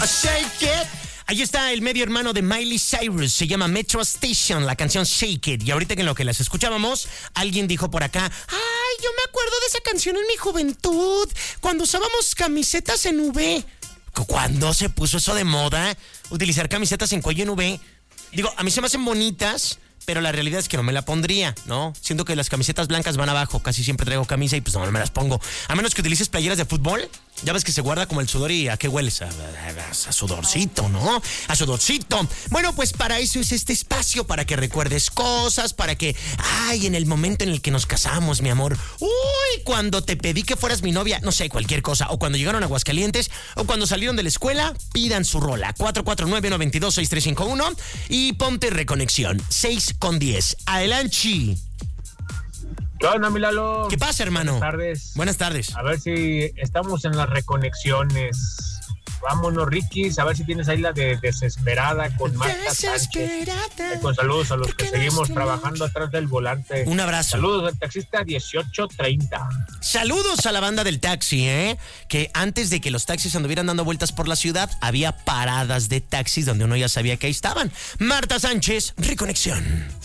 Shake It. Ahí está el medio hermano de Miley Cyrus, se llama Metro Station, la canción Shake It. Y ahorita que en lo que las escuchábamos, alguien dijo por acá, ay, yo me acuerdo de esa canción en mi juventud, cuando usábamos camisetas en V. ¿Cuándo se puso eso de moda? Utilizar camisetas en cuello en V. Digo, a mí se me hacen bonitas, pero la realidad es que no me la pondría, ¿no? Siento que las camisetas blancas van abajo, casi siempre traigo camisa y pues no me las pongo. A menos que utilices playeras de fútbol, ya ves que se guarda como el sudor y ¿a qué hueles? A sudorcito, ¿no? A sudorcito. Bueno, pues para eso es este espacio, para que recuerdes cosas, para que, ay, en el momento en el que nos casamos, mi amor, uy, cuando te pedí que fueras mi novia, no sé, cualquier cosa, o cuando llegaron a Aguascalientes, o cuando salieron de la escuela, pidan su rola, 449-922-6351 y ponte Reconexión, 6:10. Adelante. ¿Qué onda, mi Lalo? ¿Qué pasa, hermano? Buenas tardes. Buenas tardes. A ver si estamos en las reconexiones. Vámonos, Ricky, a ver si tienes ahí la de Desesperada con Marta Sánchez. Con saludos a los que seguimos trabajando atrás del volante. Un abrazo. Saludos al taxista 1830. Saludos a la banda del taxi, que antes de que los taxis anduvieran dando vueltas por la ciudad, había paradas de taxis donde uno ya sabía que ahí estaban. Marta Sánchez, Reconexión.